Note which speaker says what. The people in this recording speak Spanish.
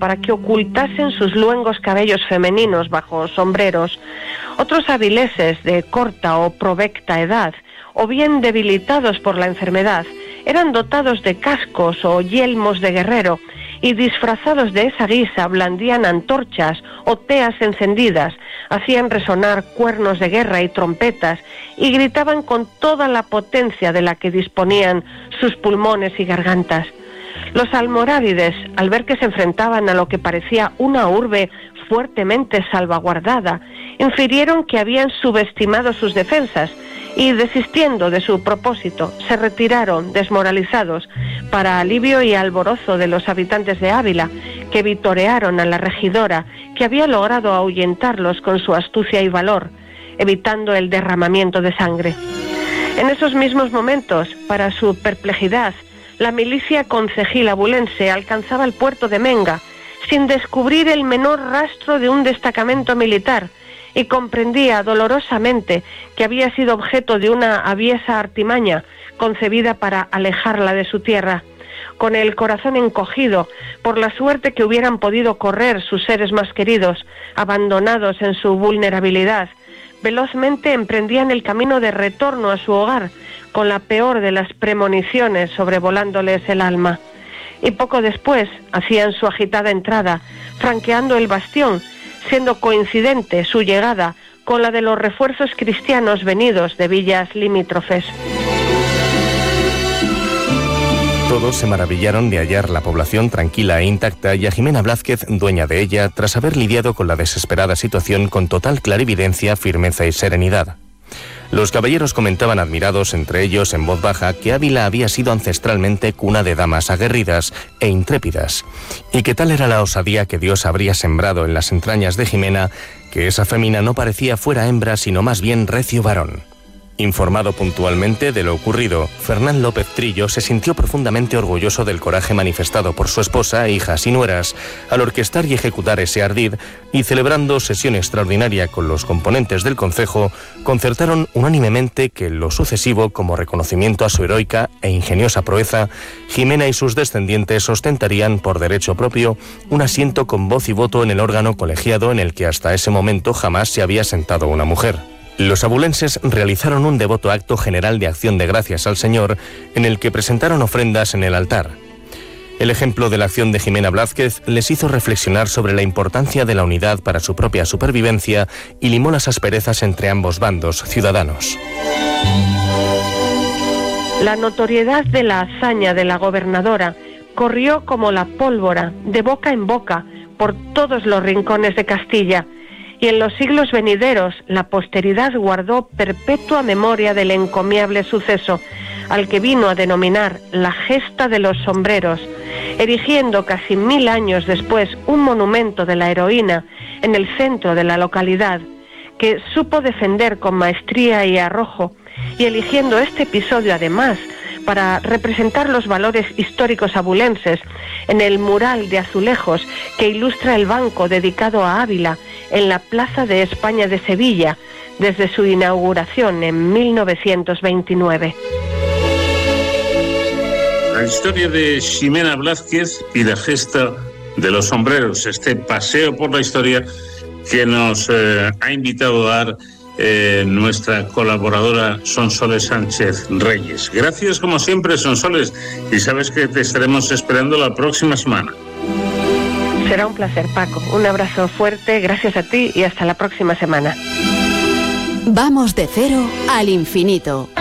Speaker 1: para que ocultasen sus luengos cabellos femeninos bajo sombreros. Otros avileses de corta o provecta edad, o bien debilitados por la enfermedad, eran dotados de cascos o yelmos de guerrero, y disfrazados de esa guisa blandían antorchas o teas encendidas, hacían resonar cuernos de guerra y trompetas, y gritaban con toda la potencia de la que disponían sus pulmones y gargantas. Los almorávides, al ver que se enfrentaban a lo que parecía una urbe fuertemente salvaguardada, infirieron que habían subestimado sus defensas, y desistiendo de su propósito, se retiraron desmoralizados, para alivio y alborozo de los habitantes de Ávila, que vitorearon a la regidora, que había logrado ahuyentarlos con su astucia y valor, evitando el derramamiento de sangre. En esos mismos momentos, para su perplejidad, la milicia concejil abulense alcanzaba el puerto de Menga, sin descubrir el menor rastro de un destacamento militar, y comprendía dolorosamente que había sido objeto de una aviesa artimaña concebida para alejarla de su tierra. Con el corazón encogido por la suerte que hubieran podido correr sus seres más queridos, abandonados en su vulnerabilidad, velozmente emprendían el camino de retorno a su hogar, con la peor de las premoniciones sobrevolándoles el alma. Y poco después hacían su agitada entrada, franqueando el bastión, siendo coincidente su llegada con la de los refuerzos cristianos venidos de villas limítrofes.
Speaker 2: Todos se maravillaron de hallar la población tranquila e intacta y a Jimena Blázquez, dueña de ella, tras haber lidiado con la desesperada situación con total clarividencia, firmeza y serenidad. Los caballeros comentaban admirados entre ellos en voz baja que Ávila había sido ancestralmente cuna de damas aguerridas e intrépidas, y que tal era la osadía que Dios habría sembrado en las entrañas de Jimena, que esa fémina no parecía fuera hembra sino más bien recio varón. Informado puntualmente de lo ocurrido, Fernán López Trillo se sintió profundamente orgulloso del coraje manifestado por su esposa, hijas y nueras al orquestar y ejecutar ese ardid, y celebrando sesión extraordinaria con los componentes del concejo, concertaron unánimemente que en lo sucesivo, como reconocimiento a su heroica e ingeniosa proeza, Jimena y sus descendientes ostentarían por derecho propio un asiento con voz y voto en el órgano colegiado en el que hasta ese momento jamás se había sentado una mujer. Los abulenses realizaron un devoto acto general de acción de gracias al Señor, en el que presentaron ofrendas en el altar. El ejemplo de la acción de Jimena Blázquez les hizo reflexionar sobre la importancia de la unidad para su propia supervivencia y limó las asperezas entre ambos bandos ciudadanos.
Speaker 1: La notoriedad de la hazaña de la gobernadora corrió como la pólvora, de boca en boca, por todos los rincones de Castilla, y en los siglos venideros la posteridad guardó perpetua memoria del encomiable suceso, al que vino a denominar la gesta de los sombreros, erigiendo casi 1000 años después un monumento de la heroína en el centro de la localidad, que supo defender con maestría y arrojo, y eligiendo este episodio además para representar los valores históricos abulenses en el mural de azulejos que ilustra el banco dedicado a Ávila en la Plaza de España de Sevilla desde su inauguración en 1929.
Speaker 3: La historia de Ximena Blázquez y la gesta de los sombreros, este paseo por la historia que nos ha invitado a dar nuestra colaboradora Sonsoles Sánchez Reyes. Gracias como siempre, Sonsoles, y sabes que te estaremos esperando la próxima semana.
Speaker 1: Será un placer, Paco. Un abrazo fuerte, gracias a ti y hasta la próxima semana.
Speaker 4: Vamos de cero al infinito.